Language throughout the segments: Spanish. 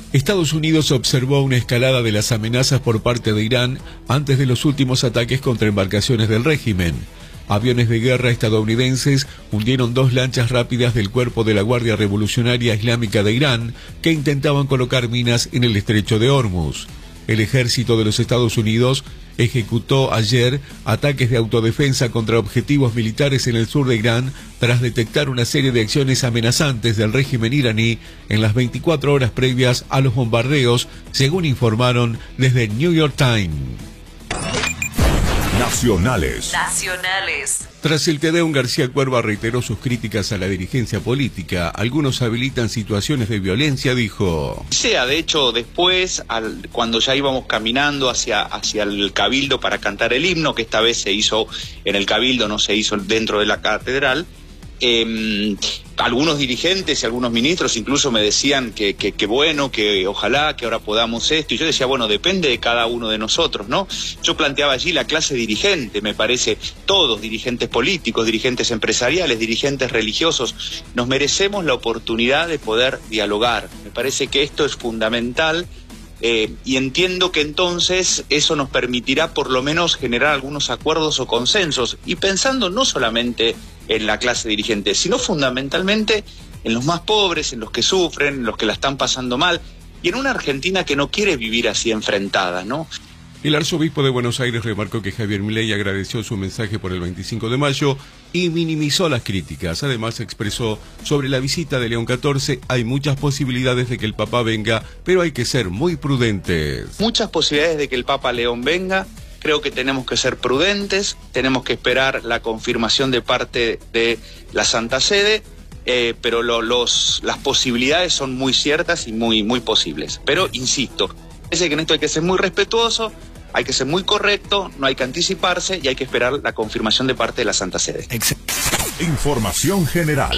Estados Unidos observó una escalada de las amenazas por parte de Irán antes de los últimos ataques contra embarcaciones del régimen. Aviones de guerra estadounidenses hundieron 2 lanchas rápidas del cuerpo de la Guardia Revolucionaria Islámica de Irán que intentaban colocar minas en el estrecho de Hormuz. El ejército de los Estados Unidos ejecutó ayer ataques de autodefensa contra objetivos militares en el sur de Irán tras detectar una serie de acciones amenazantes del régimen iraní en las 24 horas previas a los bombardeos, según informaron desde New York Times. Nacionales. Tras el Te Deum, García Cuerva reiteró sus críticas a la dirigencia política. Algunos habilitan situaciones de violencia, dijo. De hecho, después, cuando ya íbamos caminando hacia el Cabildo para cantar el himno, que esta vez se hizo en el Cabildo, no se hizo dentro de la catedral, algunos dirigentes y algunos ministros incluso me decían que bueno, que ojalá que ahora podamos esto, y yo decía, bueno, depende de cada uno de nosotros, ¿no? Yo planteaba allí la clase dirigente, me parece, todos, dirigentes políticos, dirigentes empresariales, dirigentes religiosos, nos merecemos la oportunidad de poder dialogar. Me parece que esto es fundamental. Y entiendo que entonces eso nos permitirá por lo menos generar algunos acuerdos o consensos, y pensando no solamente en la clase dirigente, sino fundamentalmente en los más pobres, en los que sufren, en los que la están pasando mal, y en una Argentina que no quiere vivir así enfrentada, ¿no? El arzobispo de Buenos Aires remarcó que Javier Milei agradeció su mensaje por el 25 de mayo y minimizó las críticas. Además expresó sobre la visita de León XIV, hay muchas posibilidades de que el Papa venga, pero hay que ser muy prudentes. Muchas posibilidades de que el Papa León venga, creo que tenemos que ser prudentes, tenemos que esperar la confirmación de parte de la Santa Sede, pero las posibilidades son muy ciertas y muy posibles. Pero insisto, parece que en esto hay que ser muy respetuoso, hay que ser muy correcto, no hay que anticiparse y hay que esperar la confirmación de parte de la Santa Sede. Información general.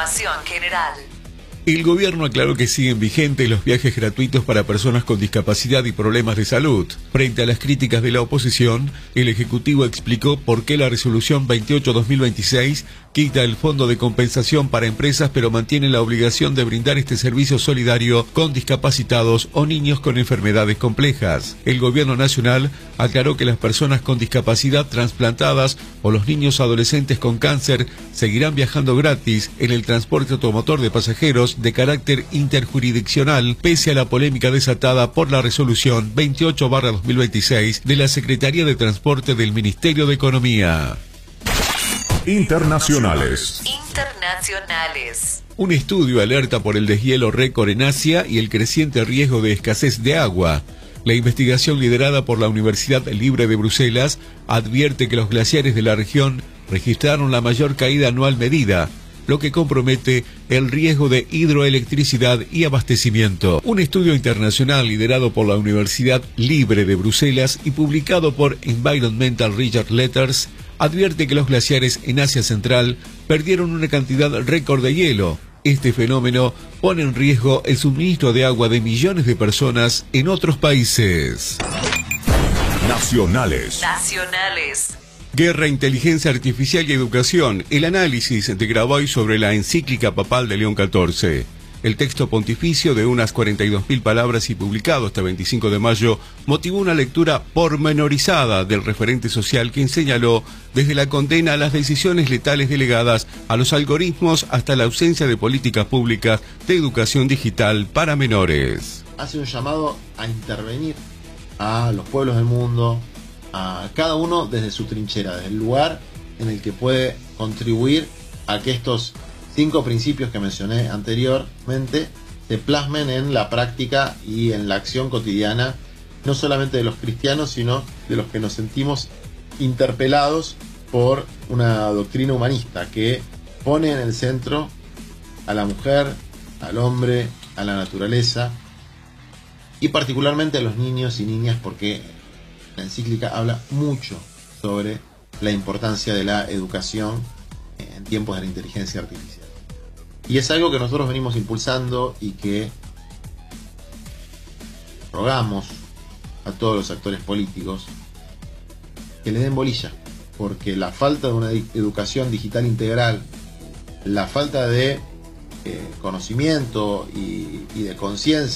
El gobierno aclaró que siguen vigentes los viajes gratuitos para personas con discapacidad y problemas de salud. Frente a las críticas de la oposición, el Ejecutivo explicó por qué la resolución 28/2026 quita el fondo de compensación para empresas, pero mantiene la obligación de brindar este servicio solidario con discapacitados o niños con enfermedades complejas. El gobierno nacional aclaró que las personas con discapacidad trasplantadas o los niños adolescentes con cáncer seguirán viajando gratis en el transporte automotor de pasajeros de carácter interjurisdiccional, pese a la polémica desatada por la resolución 28/2026 de la Secretaría de Transporte del Ministerio de Economía. Internacionales. Un estudio alerta por el deshielo récord en Asia y el creciente riesgo de escasez de agua. La investigación liderada por la Universidad Libre de Bruselas advierte que los glaciares de la región registraron la mayor caída anual medida, lo que compromete el riesgo de hidroelectricidad y abastecimiento. Un estudio internacional liderado por la Universidad Libre de Bruselas y publicado por Environmental Research Letters advierte que los glaciares en Asia Central perdieron una cantidad récord de hielo. Este fenómeno pone en riesgo el suministro de agua de millones de personas en otros países. Nacionales. Guerra, inteligencia artificial y educación. El análisis de Grabois sobre la encíclica papal de León XIV. El texto pontificio de unas 42.000 palabras y publicado este 25 de mayo motivó una lectura pormenorizada del referente social, quien señaló desde la condena a las decisiones letales delegadas a los algoritmos hasta la ausencia de políticas públicas de educación digital para menores. Hace un llamado a intervenir a los pueblos del mundo, a cada uno desde su trinchera, desde el lugar en el que puede contribuir a que estos 5 principios que mencioné anteriormente se plasmen en la práctica y en la acción cotidiana, no solamente de los cristianos, sino de los que nos sentimos interpelados por una doctrina humanista que pone en el centro a la mujer, al hombre, a la naturaleza y particularmente a los niños y niñas, porque la encíclica habla mucho sobre la importancia de la educación en tiempos de la inteligencia artificial. Y es algo que nosotros venimos impulsando y que rogamos a todos los actores políticos que le den bolilla, porque la falta de una educación digital integral, la falta de conocimiento y de conciencia